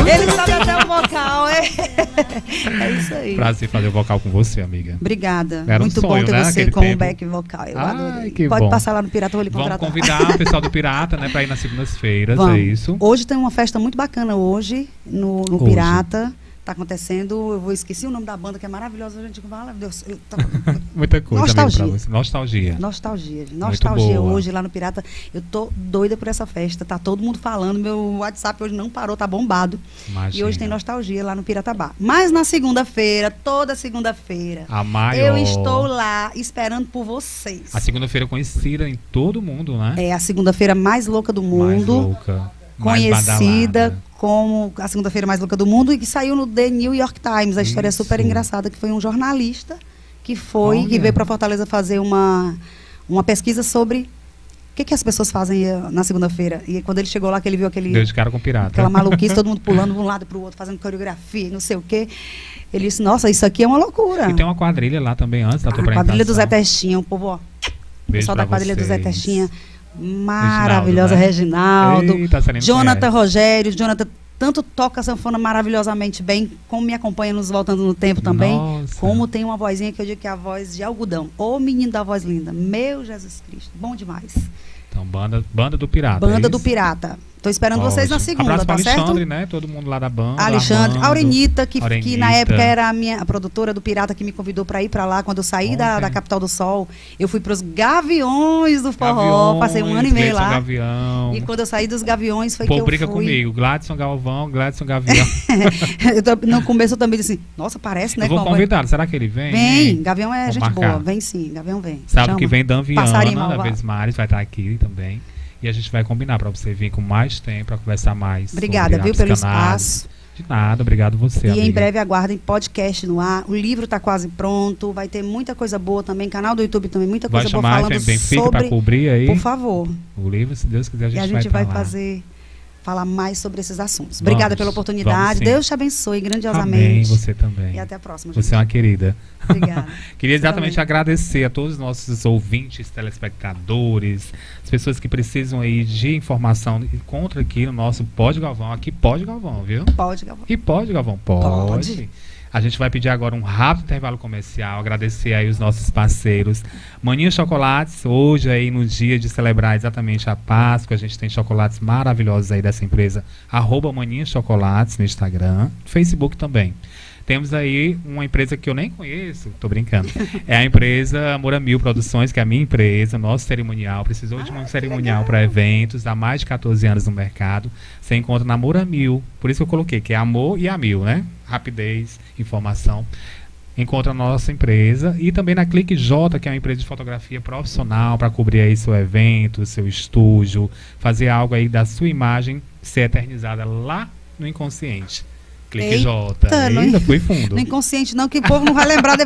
Ele sabe até o vocal, é isso aí. Prazer fazer o vocal com você, amiga. Obrigada. Era muito sonho, bom ter né, você com o tempo. back vocal. Eu adorei. Que Pode bom. passar lá no Pirata, eu vou lhe contratar. Vamos convidar o pessoal do Pirata, né, pra ir nas segundas-feiras, é isso? Hoje tem uma festa muito bacana hoje, no Pirata. Tá acontecendo, esqueci o nome da banda, que é maravilhosa, gente. Meu Deus, muita coisa. Nostalgia. Pra você. Nostalgia. Nostalgia hoje lá no Pirata. Eu tô doida por essa festa. Tá todo mundo falando. Meu WhatsApp hoje não parou, tá bombado. Imagina. E hoje tem Nostalgia lá no Pirata Bar. Mas na segunda-feira, toda segunda-feira, a maior. eu estou lá esperando por vocês. A segunda-feira conhecida em todo mundo, né? É a segunda-feira mais louca do mundo. Mais louca. Conhecida como a segunda-feira mais louca do mundo, e que saiu no The New York Times. A história é super engraçada, que foi um jornalista que veio para Fortaleza fazer uma pesquisa sobre o que as pessoas fazem na segunda-feira. E quando ele chegou lá, que ele viu Deu de cara com pirata. aquela maluquice, todo mundo pulando de um lado para o outro, fazendo coreografia e não sei o quê. Ele disse, nossa, isso aqui é uma loucura. E tem uma quadrilha lá também antes da tua apresentação. A quadrilha do Zé Testinha, o povo, ó. O pessoal da quadrilha do Zé Testinha. Maravilhosa, Reginaldo, Jonathan Rogério. Jonathan tanto toca a sanfona maravilhosamente bem, como me acompanha nos Voltando no Tempo também. Nossa. Como tem uma vozinha que eu digo que é a voz de algodão. Ô menino da voz linda, meu Jesus Cristo, bom demais. Então, banda do Pirata. Banda do Pirata. Tô esperando vocês na segunda, abraço tá pra certo? Alexandre, né? Todo mundo lá da banda. Alexandre, Aurenita, que na época era a produtora do Pirata, que me convidou para ir para lá. Quando eu saí da Capital do Sol, eu fui para os Gaviões do Forró, passei um ano e meio lá. Gavião. E quando eu saí dos Gaviões foi que eu fui. Briga comigo, Gladson Galvão, Gladson Gavião. No começo eu também disse assim, nossa, parece, né? Eu vou convidar, será que ele vem? Vem, Gavião é gente boa, vem sim, Gavião vem. Sabe que vem Dan Viana, da Vesmares, vai estar aqui também. E a gente vai combinar para você vir com mais tempo, para conversar mais. Obrigada, viu, pelo espaço. De nada, obrigado você, amiga. E em breve aguardem podcast no ar. O livro está quase pronto, vai ter muita coisa boa também. Canal do YouTube também, muita coisa boa falando bem feito para cobrir aí. Por favor. O livro, se Deus quiser, a gente vai falar mais sobre esses assuntos. Obrigada pela oportunidade. Deus te abençoe grandiosamente. Amém, você também. E até a próxima, gente. Você é uma querida. Obrigada. Queria exatamente agradecer a todos os nossos ouvintes, telespectadores, as pessoas que precisam aí de informação. Encontra aqui no nosso Pode Galvão. Aqui pode Galvão, viu? Pode Galvão. E pode Galvão? Pode. A gente vai pedir agora um rápido intervalo comercial, agradecer aí os nossos parceiros. Maninha Chocolates, hoje aí no dia de celebrar exatamente a Páscoa, a gente tem chocolates maravilhosos aí dessa empresa, @Maninha Chocolates no Instagram, Facebook também. Temos aí uma empresa que eu nem conheço, tô brincando, é a empresa Amor a Mil Produções, que é a minha empresa, nosso cerimonial, precisou de um cerimonial para eventos, há mais de 14 anos no mercado, você encontra na Amor a Mil, por isso que eu coloquei, que é Amor e a Mil, né? Rapidez, informação. Encontra a nossa empresa e também na Clique J, que é uma empresa de fotografia profissional para cobrir aí seu evento, seu estúdio, fazer algo aí da sua imagem ser eternizada lá no inconsciente. Clique J. Ainda fui fundo. No inconsciente não, que o povo não vai lembrar depois.